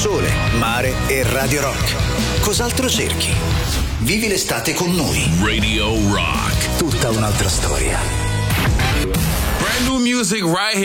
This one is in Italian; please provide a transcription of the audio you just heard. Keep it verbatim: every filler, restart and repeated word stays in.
sole, mare e Radio Rock. Cos'altro cerchi? Vivi l'estate con noi. Radio Rock. Tutta un'altra storia. Brand new music right here.